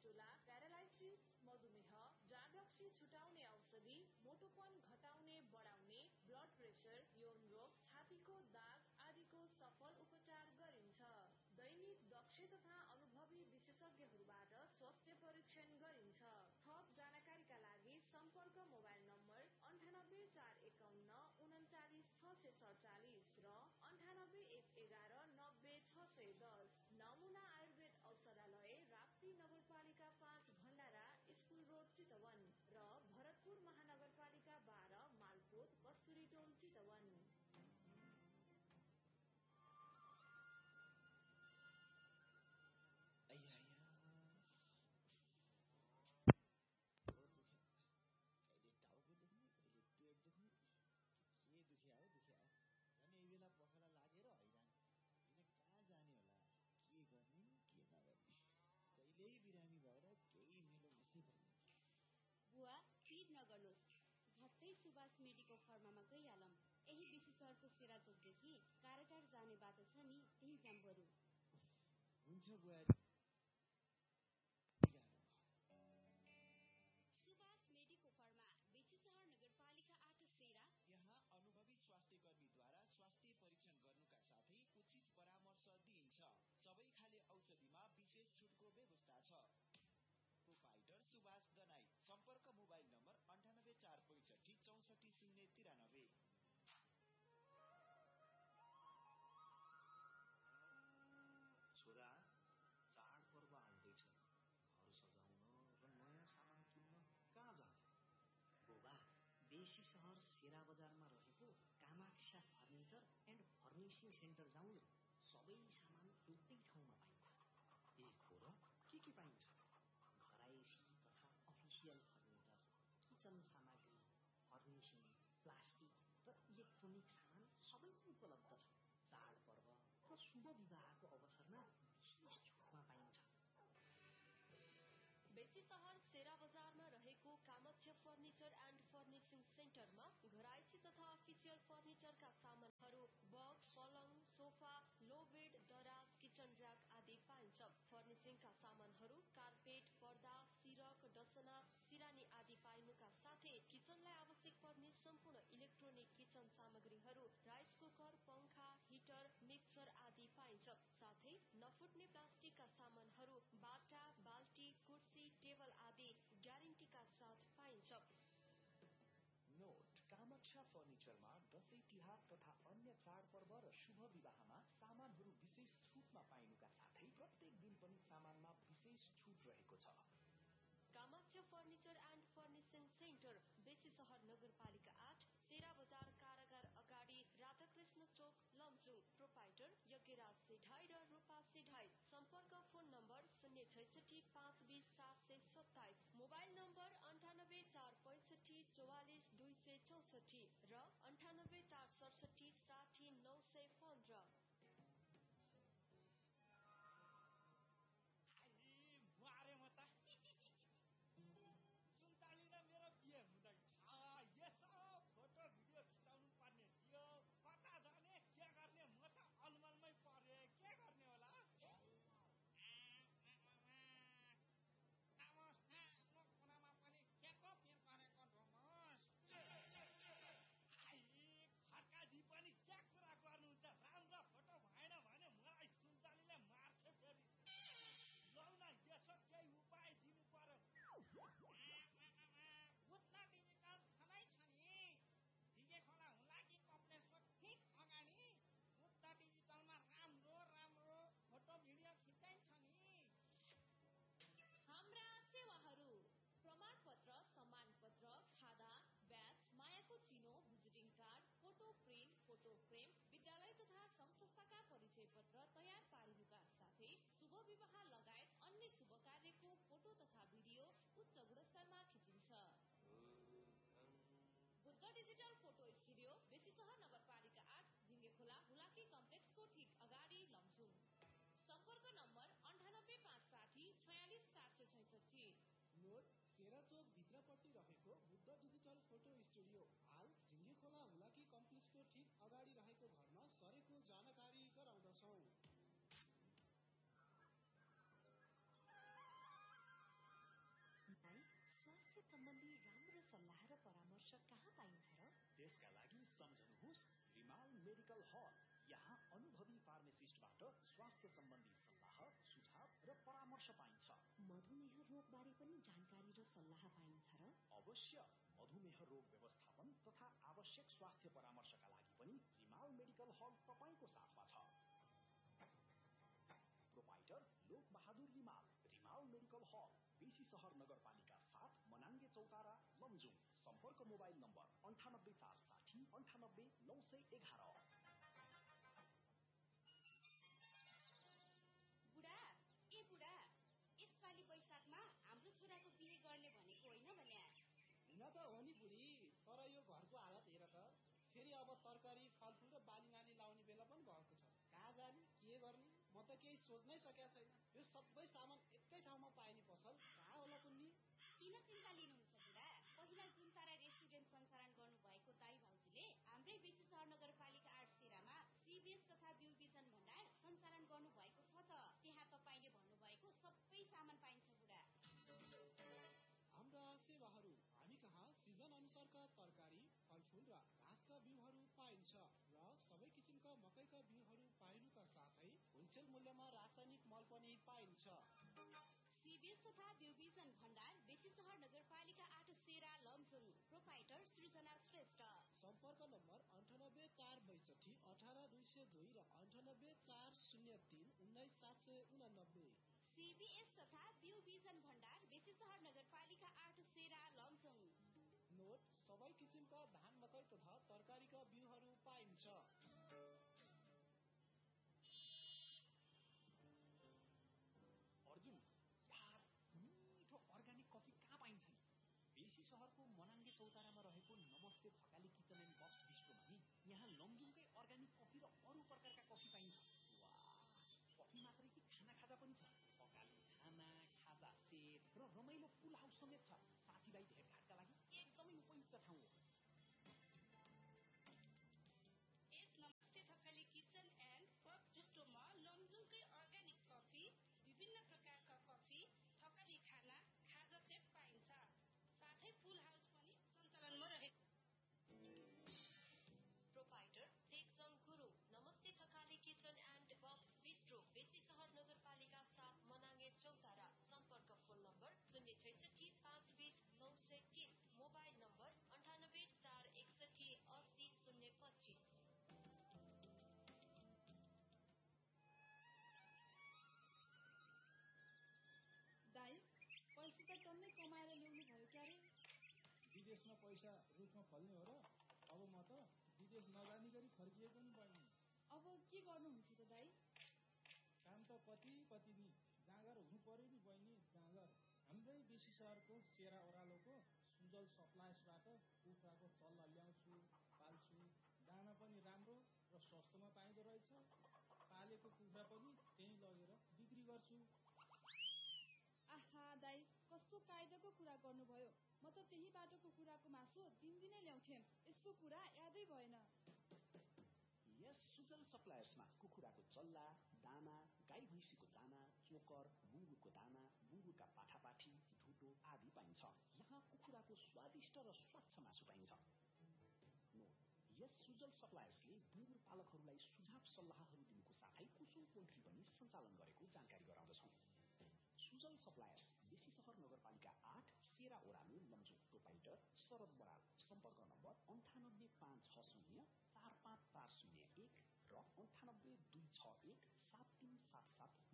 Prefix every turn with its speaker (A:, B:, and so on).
A: Fistula, paralysis, मधुमेह, जाँड रक्सी छुटाउने औषधि, मोटोपन घटाउने बढाउने, ब्लड प्रेसर, यौन रोग, छातीको दाग आदिको सफल उपचार गरिन्छ। दैनिक दक्ष तथा अनुभवी विशेषज्ञहरूबाट स्वास्थ्य परीक्षण गरिन्छ। थप जानकारीका लागि सम्पर्क मोबाइल नम्बर 9841599647 र 9811900610। नमुना आयुर्वेद औषधालय राप्ती नगरपालिका 5 भण्डारा स्कुल रोड चितवन र भरतपुर महानगरपालिका 12 मालपोत कस्तुरी टोल चितवन।
B: पखला लागेर हैरान किन कहाँ जाने होला, के गर्ने के नगर्ने, कहिल्यै बिरामी भएर केही मेलो मिसै पर्ने।
C: बुवा पिर नगर्नुहोस्, झट्टै सुभाष मेडिको फर्मामा गइहालौँ। यही बेसी सहरको सेरा चोकदेखि काराटार जाने बाटो छ नि, त्यही जाम बरु।
B: हुन्छ बुहारी।
C: सुभाष मेडिको फर्मा, बेसी सहर नगरपालिका 8 सेरा।
B: यहाँ अनुभवी स्वास्थ्य कर्मीद्वारा स्वास्थ्य परीक्षण गर्नुका साथै उचित परामर्श दिइन्छ। सबै खाले औषधिमा विशेष छुटको व्यवस्था छ। प्रोपाइटर सुभाष दनाई। सम्पर्क मोबाइल नम्बर 9845644093।
D: छोरा, चाडपर्व आउँदैछ, घर सजाउन र नयाँ सामान किन्न कहाँ जाने?
E: बुबा, बेसी सहर सेरा बजारमा रहेको Kamaksha furniture and furnishing centre जाउँ न। सबै सामान एउटै ठाउँमा पाइन्छ।
D: ए हो र, के पाइन्छ?
E: घरायसी तथा अफिसियल फर्निचर, किचन सामग्री, फर्निसिङ, प्लास्टिक र इलेक्ट्रोनिक सामान सबै उपलब्ध छ। चाडपर्व र शुभ विवाहको अवसरमा विशेष छुटमा पाइन्छ।
F: बेसी सहर सेरा बजारमा रहेको कामाक्षा फर्निचर एन्ड फर्निसिङ सेन्टरमा घरायसी तथा अफिसियल फर्निचरका सामानहरू, बक्स, पलङ, सोफा, लो बेड, दराज, किचन र्याक आदि पाइन्छ। फर्निसिङका सामानहरू कार्पेट, पर्दा, सिरक, डसना, सिरानी आदि पाइनुका साथै किचनलाई आवश्यक पर्ने सम्पूर्ण इलेक्ट्रोनिक किचन सामग्रीहरू, राइस कुकर, पंखा, हिटर, मिक्सर आदि पाइन्छ। साथै नफुट्ने प्लास्टिकका सामानहरू, बाटा, बाल्टी, कुर्सी, टेबल आदि ग्यारेन्टीका साथ पाइन्छ।
G: नोट: कामाक्षा फर्निचरमा दशैं तिहार तथा अन्य चाडपर्व र शुभ विवाहमा सामानहरू विशेष छुटमा पाइनुका साथै प्रत्येक दिन पनि सामानमा विशेष छुट रहेको छ।
F: Kamaksha furniture and furnishing centre, बेसी सहर नगरपालिका 8, सेरा बजार कारागार अगाडि, राधाकृष्ण चोक, लमजुङ। प्रोपाइटर यज्ञराज सेढाई र रूपा सेढाई। सम्पर्क फोन नम्बर 066-520-727, मोबाइल नम्बर 9845644264 र 9846760915।
H: सुन्ताली र मेरो बिहे हुँदै यसो फोटो भिडियो खिचाउनु पर्ने थियो। कता जाने के गर्ने, म त अलमलमै परे। के गर्ने होला? कुरामा पनि के को पिर गरेको ढोमस? खड्काजी पनि क्या कुरा गर्नुहुन्छ? राम्रो फोटो भएन भने मलाई सुन्तालीले मार्छ फेरि। लौ न, यसो केही उपाय दिनु पर्यो। बुद्ध डिजिटल छँदै छ नि, झिगे खोला हुलाकी कम्प्लेक्सको ठिक अगाडि। बुद्ध डिजिटलमा राम्रो फोटो भिडियो खिचाइन्छ नि।
C: हाम्रा सेवाहरू: प्रमाणपत्र, सम्मानपत्र, खादा, ब्याज, मायाको चिनो, visiting card, photo print, photo frame, विद्यालय तथा संस्थाका परिचय पत्र तयार पारिनुका साथै शुभ विवाह लगायत अन्य शुभ कार्यको फोटो तथा भिडियो उच्च गुणस्तरमा खिचिन्छ। बुद्ध डिजिटल फोटो स्टुडियो, बेसी सहर नगरपालिका 8, झिङ्गेखोला हुलाकी कम्प्लेक्सको ठिक अगाडि, लमजुङ। सम्पर्क नम्बर 9856046466।
I: नोट: सेराचोक भित्रपट्टि रहेको बुद्ध डिजिटल फोटो स्टुडियो हाल झिङ्गेखोला हुलाकी कम्प्लेक्सको ठिक अगाडि रहेको घरमा सरेको जानकारी गराउँदछौ।
G: त्यसका लागि सम्झनुहोस् रिमाल मेडिकल हल। यहाँ अनुभवी फार्मासिस्टबाट स्वास्थ्य सम्बन्धी सल्लाह, सुझाव र परामर्श पाइन्छ।
C: मधुमेह रोगबारे पनि जानकारी र सल्लाह पाइन्छ र?
G: अवश्य। मधुमेह रोग व्यवस्थापन तथा आवश्यक स्वास्थ्य परामर्शका लागि पनि रिमाल मेडिकल हल तपाईँको साथमा छ। प्रोपाइटर लोक बहादुर रिमाल। रिमाल मेडिकल हल, बेसी सहर नगरपालिका 7, मनाङ्गे चौतारा, लमजुङ। सम्पर्क मोबाइल नम्बर 9846 98 911।
C: बुढा यसपालि वैशाखमा हाम्रो छोराको बिहे गर्ने भनेको होइन भने?
I: हुन त हो नि बुढी, तर यो घरको हालत हेर त। फेरि अब तरकारी, फलफुल र बाली नाली लाउने बेला पनि भएको छ। कहाँ जाने, के गर्ने, म त केही सोच्नै सकेका छैन। यो सबै सामान एकै ठाउँमा पाइने पसल कहाँ होला कुन्नी?
C: किन चिन्ता लिनुहुन्छ बुढा? पहिला जुन तारा रेस्टुरेन्ट सञ्चालन गर्नुभएको दाई भाउजूले हाम्रै बेसी सहर नगरपालिका 8 सेरामा सीबीएस तथा बिउ बिजन भण्डार सञ्चालन गर्नुभएको छ त। त्यहाँ तपाईँले भन्नुभएको सबै सामान पाइन्छ बुढा।
I: हाम्रा सेवाहरू, हामी कहाँ सिजन अनुसारका तरकारी, फलफुल र घाँसका बिउहरू पाइन्छ र सबै किसिमका मकैका बिउहरू पाइनुका साथै होलसेल मूल्यमा रासायनिक मल पनि पाइन्छ।
C: सीबीएस तथा बिउ बिजन भण्डार बेसी सहर नगरपालिका 8 सेरा, लमजुङ। प्रोपाइटर सृजना श्रेष्ठ।
I: सम्पर्क नम्बर 98 462 18202 र 98 403 19789।
C: सीबीएस तथा बिउ बिजन भण्डार बेसी सहर नगरपालिका 8 सेरा, लमजुङ।
I: नोट, सबै किसिमका धान, मकै तथा तरकारीका बिउहरू पाइन्छ।
G: अर्जुन, यार मिठो अर्ग्यानिक कफी कहाँ पाइन्छ नि? बेसी सहरको मनाङ्गे चौतारामा रहेको नमस्ते थकाली किचन एन्ड बक्स बिस्ट्रोमा नि यहाँ लमजुङकै अर्ग्यानिक कफी र अरू प्रकारका कफी पाइन्छ। वाह, कफी मात्रै कि खाना खाजा पनि छ। अकाली खाना, खाजा सेट र रमाइलो पुल हाउस समेत छ। साथीभाइ भेटघाटका लागि एकदमै उपयुक्त ठाउँ हो।
A: यस नमस्ते Thakali kitchen and box बिस्ट्रोमा लमजुङकै organic coffee, विभिन्न प्रकारका कफी, थकाली खाना, खाजा सेट पाइन्छ। साथै पुल हाउस पनि सञ्चालनमा रहेको।
F: प्रोपाइटर टेकजङ गुरुङ। नमस्ते Thakali kitchen and box bistro, बेसी सहर नगरपालिका 7, मनाङ्गे चौतारा। सम्पर्क फोन नम्बर 066 520 903, मोबाइल नम्बर 98 461 80 025।
A: दाइ, पैसा त टन्नै कमाएर ल्याउनु भयो क्यारे?
J: विदेशमा पैसा रुखमा फल्ने हो र? अब म त विदेश नजानी गरी फर्किएको नि बहिनी।
A: अब के गर्नुहुन्छ त दाइ?
J: काम त कति नि, जाँगर हुनु पर्यो नि बहिनी, जाँगर। हाम्रै बेसी सहरको सेरा ओह्रालोको सुजल सप्लायर्सबाट कुखुराको चल्ला ल्याउँछु, पाल्छु। दाना पनि राम्रो र सस्तोमा पाइँदो रहेछ। पालेको कुखुरा पनि त्यहीँ लगेर बिक्री गर्छु।
A: आहा दाइ, कस्तो कायदाको कुरा गर्नुभयो। म त त्यही बाटोको कुखुराको मासु दिनदिनै ल्याउँथेँ। यस्तो कुरा यादै भएन।
G: यस सुजल सप्लायर्समा कुखुराको चल्ला, दाना, गाई भैँसीको दाना, चोकर, बुङ्गुरको दाना, बुङ्गुरका पाठापाठी, ढुटो आदि पाइन्छ। यहाँ कुखुराको स्वादिष्ट र स्वच्छ मासु पाइन्छ। यस सुजल सप्लायर्सले बुङ्गुर पालकहरूलाई सुझाव सल्लाहहरू दिनुको साथै कुसुम पोल्ट्री पनि सञ्चालन गरेको जानकारी गराउँदछौँ। सुजल सप्लायर्स, बेसी सहर नगरपालिका 8, सेरा ओह्रालो, लमजुङ। प्रोपाइटर शरद बराल। सम्पर्क नम्बर 98 560 45 401 र 98 261 7377